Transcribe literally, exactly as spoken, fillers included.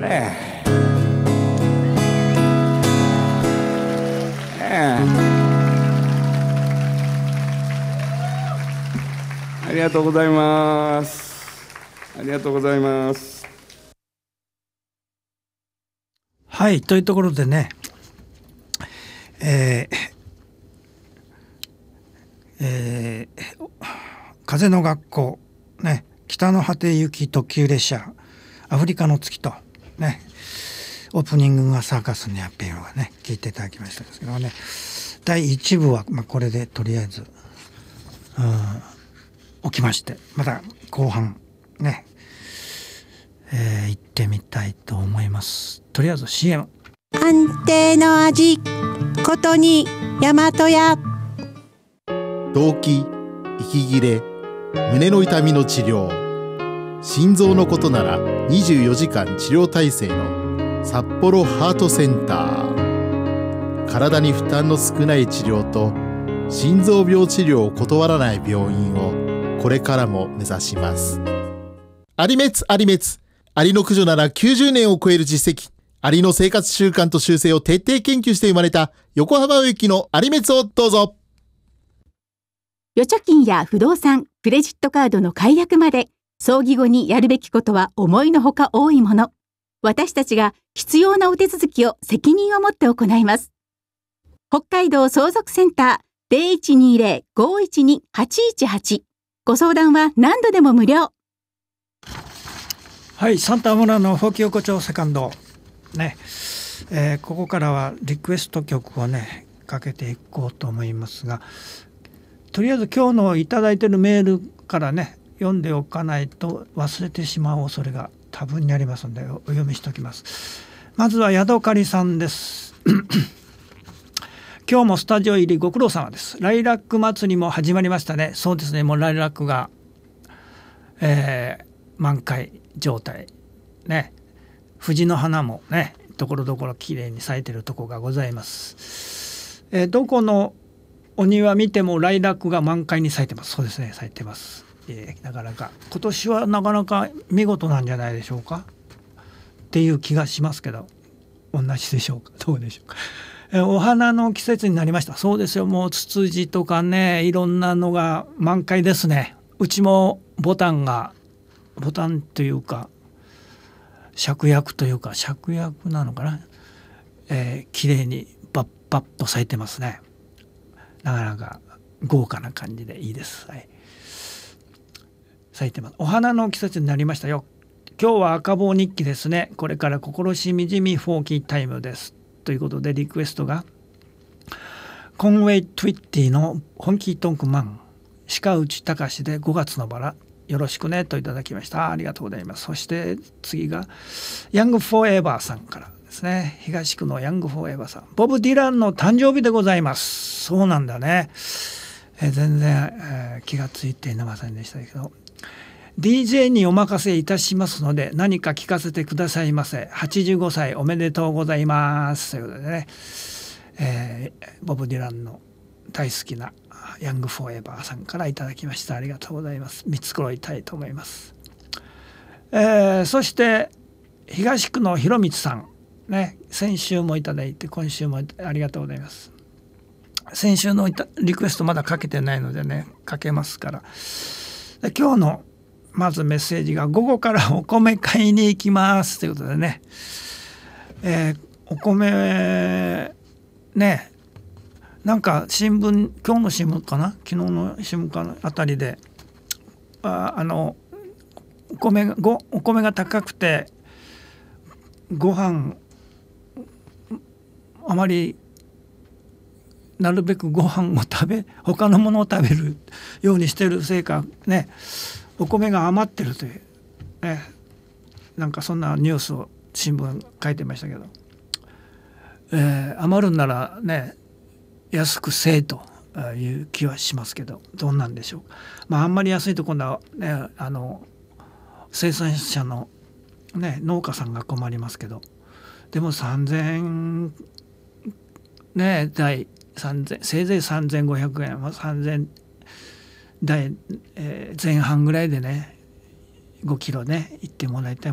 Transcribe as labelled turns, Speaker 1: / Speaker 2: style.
Speaker 1: ええええありがとうございます。ありがとうございます。
Speaker 2: はい、というところでね、えーえー、風の学校、ね、北の果て行き特急列車アフリカの月とね、オープニングがサーカスにあっていうのがね聞いていただきましたですけどね、だいいち部はまあこれでとりあえず、うん、起きまして、また後半ね、えー、行ってみたいと思います。とりあえず シーエム。
Speaker 3: 安定の味ことに大和屋。
Speaker 4: 動悸、息切れ、胸の痛みの治療、心臓のことならにじゅうよじかん治療体制の札幌ハートセンター。体に負担の少ない治療と心臓病治療を断らない病院をこれからも目指します。アリメツアリメツ、アリの駆除ならきゅうじゅうねんを超える実績、アリの生活習慣と習性を徹底研究して生まれた横浜植木のアリメツをどうぞ。
Speaker 5: 預貯金や不動産、クレジットカードの解約まで、葬儀後にやるべきことは思いのほか多いもの。私たちが必要なお手続きを責任を持って行います。北海道相続センター ゼロいちにゼロ ごいちに はちいちはち。ご相談は何度でも無料。
Speaker 2: はい、サンタ村の法規横丁セカンドね、えー、ここからはリクエスト曲をねかけていこうと思いますが、とりあえず今日のいただいているメールからね読んでおかないと忘れてしまう恐れが多分にありますのでお読みしておきます。まずはヤドカリさんです今日もスタジオ入りご苦労様です。ライラック祭りも始まりましたね。そうですね、もうライラックが、えー、満開状態ね、藤の花もねところどころきれいに咲いているところがございます。えー、どこのお庭見てもライラックが満開に咲いてます。そうですね、咲いてます。えー、なかなか今年はなかなか見事なんじゃないでしょうかっていう気がしますけど、同じでしょうか、どうでしょうか。えー、お花の季節になりました。そうですよ、もうツツジとかね、いろんなのが満開ですね。うちもボタンがボタンというか芍薬というか芍薬なのかな、えー、綺麗にバッバッと咲いてますね。なかなか豪華な感じでいいです。はい、咲いてます。お花の季節になりましたよ。今日は赤坊日記ですね。これから心しみじみフォーキータイムですということで、リクエストがコンウェイ・トゥイッティの本気トンクマン鹿内隆でごがつのバラよろしくねといただきました。ありがとうございます。そして次がヤングフォーエバーさんからですね。東区のヤングフォーエバーさん、ボブ・ディランの誕生日でございます。そうなんだね、え全然、えー、気がついていませんでしたけど、 ディージェー にお任せいたしますので何か聞かせてくださいませ。はちじゅうごさいおめでとうございますということでね、えー、ボブ・ディランの大好きなヤングフォーエバーさんからいただきました。ありがとうございます。見繕いたいと思います。えー、そして東区のひろみつさんね、先週もいただいて今週もありがとうございます。先週のリクエストまだかけてないのでね、かけますから。で今日のまずメッセージが午後からお米買いに行きますということでね、えー、お米ね、なんか新聞、今日の新聞かな、昨日の新聞かなあたりで、ああのお米がごお米が高くてご飯あまりなるべくご飯を食べ他のものを食べるようにしてるせいかね、お米が余ってるという、ね、なんかそんなニュースを新聞書いてましたけど、えー、余るんならね安くせえという気はしますけど、どうなんでしょうか。まああんまり安いと今度はね、あの生産者の、ね、農家さんが困りますけど、でもさんぜんね台さんぜんせいぜいさんぜんごひゃくえん、さんぜん台、えー、前半ぐらいでねごキロね行ってもらいたい。